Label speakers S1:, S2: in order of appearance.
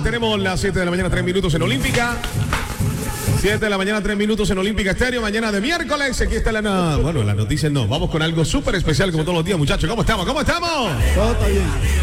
S1: tenemos las 7 de la mañana, 3 minutos en Olímpica. 7 de la mañana, 3 minutos en Olímpica Estéreo. Mañana de miércoles. Aquí está bueno, las noticias no. Vamos con algo súper especial como todos los días, muchachos. ¿Cómo estamos? ¿Cómo estamos?
S2: Todo está bien.